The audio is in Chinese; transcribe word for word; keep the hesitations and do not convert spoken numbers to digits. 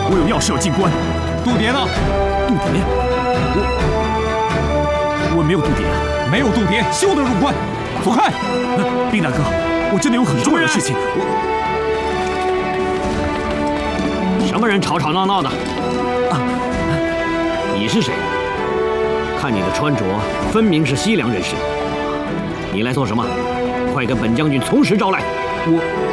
我有要事要进关。 度牒呢？ 度牒？我我没有度牒， 没有度牒，休得入关。走开！ 兵大哥，我真的有很重要的事情。我什么人吵吵闹闹的？啊，你是谁？看你的穿着，分明是西凉人士。你来做什么？快跟本将军从实招来。 我。